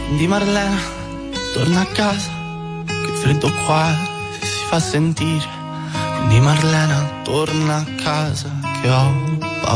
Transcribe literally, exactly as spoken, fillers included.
Di Marlena, torna a casa, che freddo qua si fa sentire. Di Marlena, torna a casa, che ho